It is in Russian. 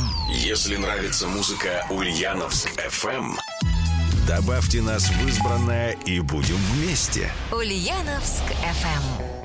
Если нравится музыка Ульяновск FM, добавьте нас в избранное и будем вместе. Ульяновск FM.